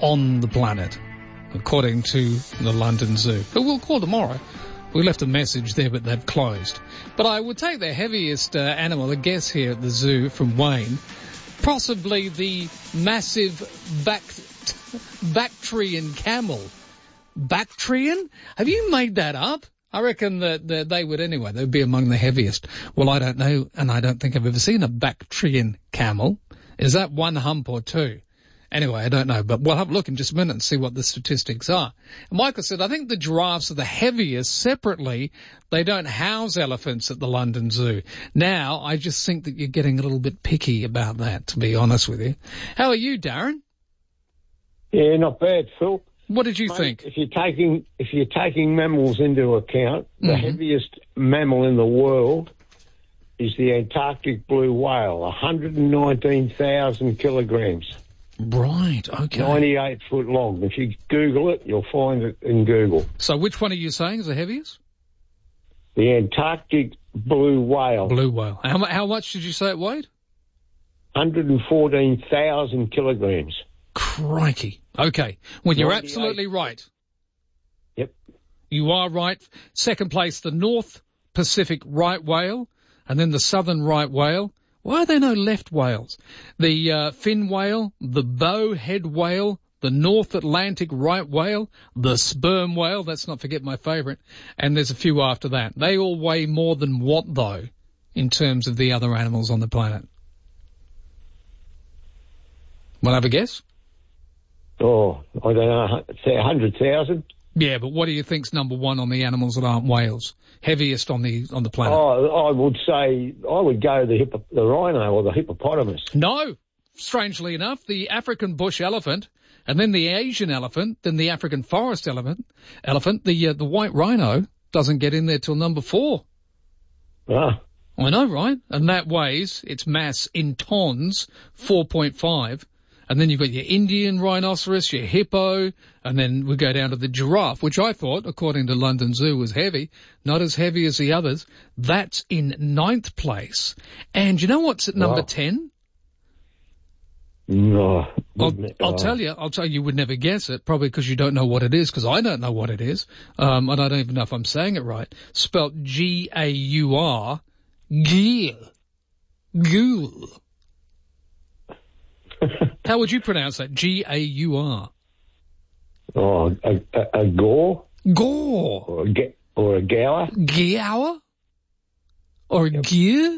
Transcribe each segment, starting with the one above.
on the planet, according to the London Zoo, who we'll call tomorrow. We left a message there, but they've closed. But I would take the heaviest animal, a guess here at the zoo from Wayne, possibly the massive Bactrian camel. Bactrian? Have you made that up? I reckon that they would anyway. They'd be among the heaviest. Well, I don't know, and I don't think I've ever seen a Bactrian camel. Is that one hump or two? Anyway, I don't know, but we'll have a look in just a minute and see what the statistics are. And Michael said, I think the giraffes are the heaviest separately. They don't house elephants at the London Zoo. Now, I just think that you're getting a little bit picky about that, to be honest with you. How are you, Darren? Yeah, not bad, Phil. What did you think? If you're taking mammals into account, the heaviest mammal in the world is the Antarctic blue whale, 119,000 kilograms. Right, okay. 98 foot long. If you Google it, you'll find it in Google. So which one are you saying is the heaviest? The Antarctic blue whale. Blue whale. How much did you say it weighed? 114,000 kilograms. Crikey. Okay. Well, you're absolutely right. Yep. You are right. Second place, the North Pacific right whale, and then the Southern right whale. Why are there no left whales? The fin whale, the bowhead whale, the North Atlantic right whale, the sperm whale, let's not forget my favourite, and there's a few after that. They all weigh more than what, though, in terms of the other animals on the planet? Want to have a guess? Oh, I don't know, say 100,000. Yeah, but what do you think's number one on the animals that aren't whales? Heaviest on the planet? Oh, I would go the rhino or the hippopotamus. No, strangely enough, the African bush elephant, and then the Asian elephant, then the African forest elephant. The white rhino doesn't get in there till number 4. Ah. I know, right? And that weighs its mass in tons, 4.5. And then you've got your Indian rhinoceros, your hippo, and then we go down to the giraffe, which I thought, according to London Zoo, was heavy. Not as heavy as the others. That's in 9th place. And you know what's at number 10? No. I'll tell you, you would never guess it, probably because you don't know what it is, because I don't know what it is. And I don't even know if I'm saying it right. Spelt G-A-U-R. Ghoul. Ghoul. How would you pronounce that? G-A-U-R. Oh, a gore? Gore. Or a gower? Gower? Or a gear?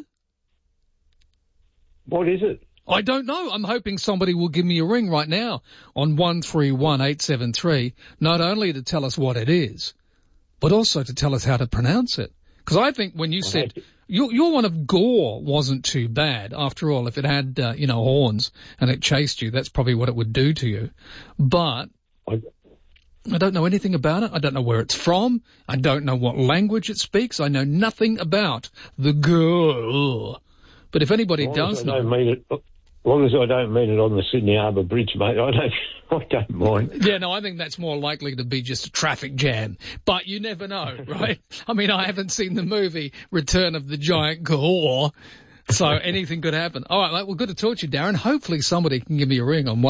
What is it? I don't know. I'm hoping somebody will give me a ring right now on 131873, not only to tell us what it is, but also to tell us how to pronounce it. Because I think when you said... Your one of gore wasn't too bad. After all, if it had, horns and it chased you, that's probably what it would do to you. But I don't know anything about it. I don't know where it's from. I don't know what language it speaks. I know nothing about the gore. But if anybody does know... As long as I don't mean it on the Sydney Harbour Bridge, mate, I don't mind. Yeah, no, I think that's more likely to be just a traffic jam. But you never know, right? I mean, I haven't seen the movie Return of the Giant Gore, so anything could happen. All right, well, good to talk to you, Darren. Hopefully somebody can give me a ring on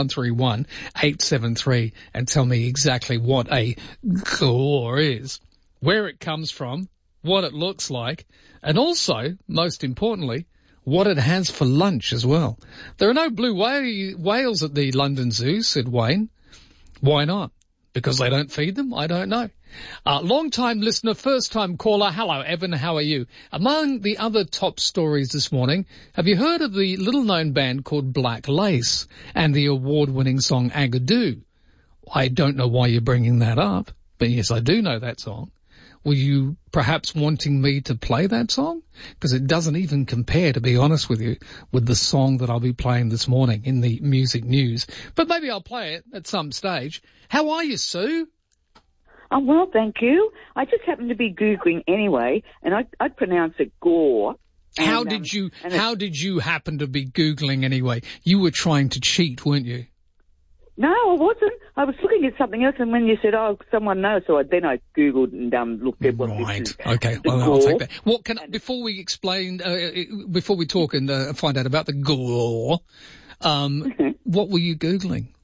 131873 and tell me exactly what a gore is, where it comes from, what it looks like, and also, most importantly, what it has for lunch as well. There are no blue whales at the London Zoo, said Wayne. Why not? Because they don't feed them? I don't know. Long-time listener, first-time caller. Hello, Evan. How are you? Among the other top stories this morning, have you heard of the little-known band called Black Lace and the award-winning song Agadoo? I don't know why you're bringing that up, but yes, I do know that song. Were you perhaps wanting me to play that song? Because it doesn't even compare, to be honest with you, with the song that I'll be playing this morning in the music news. But maybe I'll play it at some stage. How are you, Sue? I'm well, thank you. I just happened to be Googling anyway, and I'd pronounce it gore. How did you happen to be Googling anyway? You were trying to cheat, weren't you? No, I wasn't. I was looking at something else, and when you said, "Oh, someone knows," so then I googled and looked at what this is. Okay. Well, I'll take that. What before we explain, before we talk and find out about the gore, what were you googling?